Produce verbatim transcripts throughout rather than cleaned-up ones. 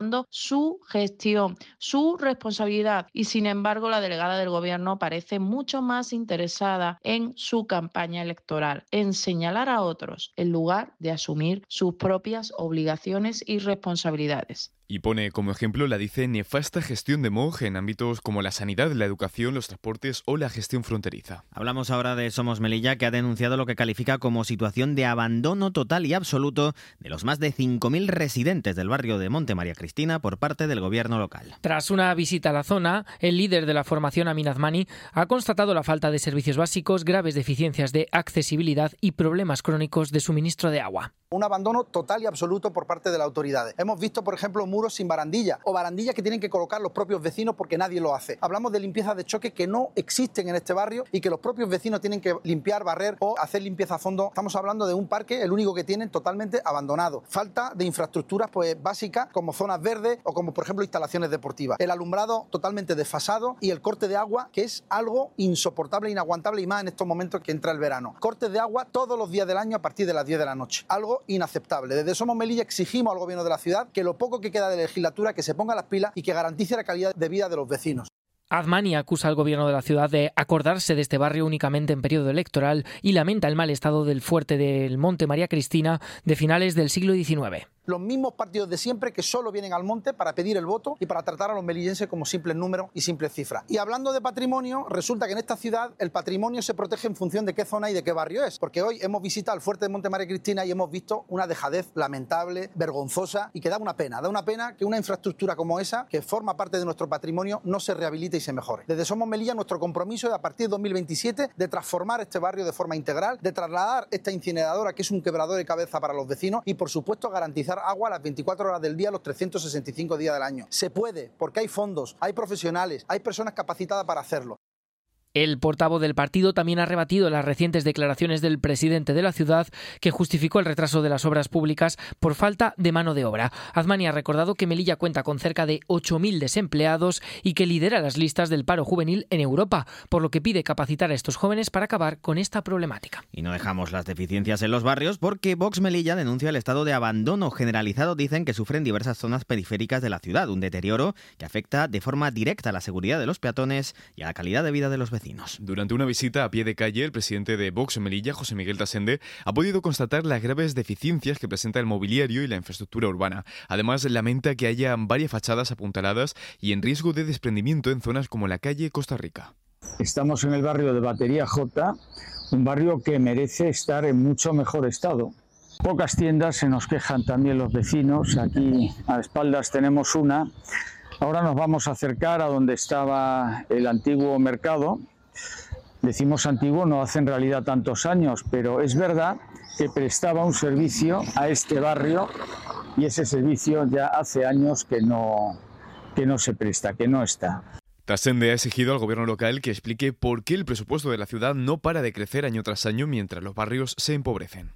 cuestionando su gestión, su responsabilidad y sin embargo la delegada del Gobierno parece mucho más interesada en su campaña electoral, en señalar a otros en lugar de asumir sus propias obligaciones y responsabilidades. Y pone como ejemplo la dice nefasta gestión de Moj en ámbitos como la sanidad, la educación, los transportes o la gestión fronteriza. Hablamos ahora de Somos Melilla, que ha denunciado lo que califica como situación de abandono total y absoluto de los más de cinco mil residentes del barrio de Monte María Cristina por parte del gobierno local. Tras una visita a la zona, el líder de la formación, Amin Azmani, ha constatado la falta de servicios básicos, graves deficiencias de accesibilidad y problemas crónicos de suministro de agua. Un abandono total y absoluto por parte de las autoridades. Hemos visto, por ejemplo, muros sin barandilla o barandillas que tienen que colocar los propios vecinos porque nadie lo hace. Hablamos de limpiezas de choque que no existen en este barrio y que los propios vecinos tienen que limpiar, barrer o hacer limpieza a fondo. Estamos hablando de un parque, el único que tienen, totalmente abandonado. Falta de infraestructuras pues, básicas como zonas verdes o como, por ejemplo, instalaciones deportivas. El alumbrado totalmente desfasado y el corte de agua, que es algo insoportable, inaguantable y más en estos momentos que entra el verano. Cortes de agua todos los días del año a partir de las diez de la noche. Algo inaceptable. Desde Somos Melilla exigimos al gobierno de la ciudad que lo poco que queda de legislatura que se ponga las pilas y que garantice la calidad de vida de los vecinos. Azmani acusa al gobierno de la ciudad de acordarse de este barrio únicamente en periodo electoral y lamenta el mal estado del fuerte del Monte María Cristina de finales del siglo diecinueve. Los mismos partidos de siempre que solo vienen al monte para pedir el voto y para tratar a los melillenses como simples números y simples cifras. Y hablando de patrimonio, resulta que en esta ciudad el patrimonio se protege en función de qué zona y de qué barrio es. Porque hoy hemos visitado el fuerte de Monte María Cristina y hemos visto una dejadez lamentable, vergonzosa y que da una pena. Da una pena que una infraestructura como esa, que forma parte de nuestro patrimonio, no se rehabilite y se mejore. Desde Somos Melilla nuestro compromiso es a partir de dos mil veintisiete de transformar este barrio de forma integral, de trasladar esta incineradora que es un quebrador de cabeza para los vecinos y por supuesto garantizar agua a las veinticuatro horas del día, los trescientos sesenta y cinco días del año. Se puede, porque hay fondos, hay profesionales, hay personas capacitadas para hacerlo. El portavoz del partido también ha rebatido las recientes declaraciones del presidente de la ciudad que justificó el retraso de las obras públicas por falta de mano de obra. Azmani ha recordado que Melilla cuenta con cerca de ocho mil desempleados y que lidera las listas del paro juvenil en Europa, por lo que pide capacitar a estos jóvenes para acabar con esta problemática. Y no dejamos las deficiencias en los barrios porque Vox Melilla denuncia el estado de abandono generalizado, dicen que sufren diversas zonas periféricas de la ciudad, un deterioro que afecta de forma directa a la seguridad de los peatones y a la calidad de vida de los vecinos. Durante una visita a pie de calle, el presidente de Vox Melilla, José Miguel Tasende, ha podido constatar las graves deficiencias que presenta el mobiliario y la infraestructura urbana. Además, lamenta que haya varias fachadas apuntaladas y en riesgo de desprendimiento en zonas como la calle Costa Rica. Estamos en el barrio de Batería J, un barrio que merece estar en mucho mejor estado. Pocas tiendas, se nos quejan también los vecinos. Aquí a espaldas tenemos una. Ahora nos vamos a acercar a donde estaba el antiguo mercado. Decimos antiguo, no hace en realidad tantos años, pero es verdad que prestaba un servicio a este barrio y ese servicio ya hace años que no, que no se presta, que no está. Tasende ha exigido al gobierno local que explique por qué el presupuesto de la ciudad no para de crecer año tras año mientras los barrios se empobrecen.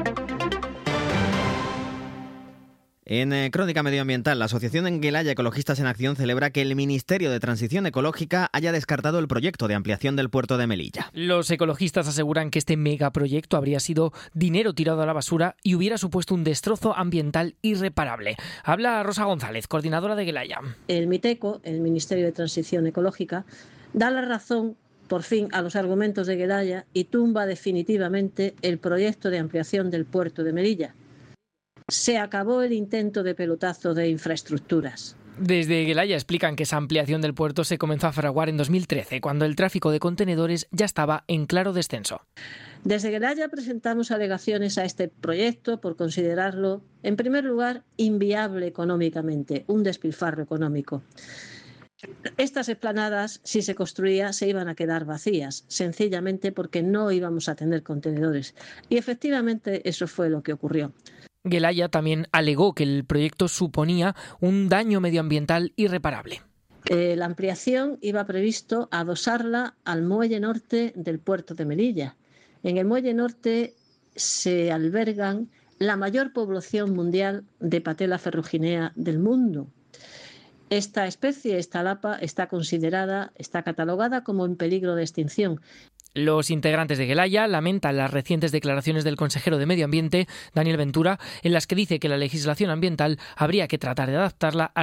En eh, Crónica Medioambiental, la Asociación Enguelaya Ecologistas en Acción celebra que el Ministerio de Transición Ecológica haya descartado el proyecto de ampliación del puerto de Melilla. Los ecologistas aseguran que este megaproyecto habría sido dinero tirado a la basura y hubiera supuesto un destrozo ambiental irreparable. Habla Rosa González, coordinadora de Enguelaya. El MITECO, el Ministerio de Transición Ecológica, da la razón por fin a los argumentos de Enguelaya y tumba definitivamente el proyecto de ampliación del puerto de Melilla. Se acabó el intento de pelotazo de infraestructuras. Desde Enguelaya explican que esa ampliación del puerto se comenzó a fraguar en dos mil trece, cuando el tráfico de contenedores ya estaba en claro descenso. Desde Enguelaya presentamos alegaciones a este proyecto por considerarlo, en primer lugar, inviable económicamente, un despilfarro económico. Estas explanadas, si se construía, se iban a quedar vacías, sencillamente porque no íbamos a tener contenedores. Y efectivamente eso fue lo que ocurrió. Enguelaya también alegó que el proyecto suponía un daño medioambiental irreparable. Eh, la ampliación iba previsto adosarla al muelle norte del puerto de Melilla. En el muelle norte se albergan la mayor población mundial de patela ferruginea del mundo. Esta especie, esta lapa, está considerada, está catalogada como en peligro de extinción. Los integrantes de Enguelaya lamentan las recientes declaraciones del consejero de Medio Ambiente, Daniel Ventura, en las que dice que la legislación ambiental habría que tratar de adaptarla a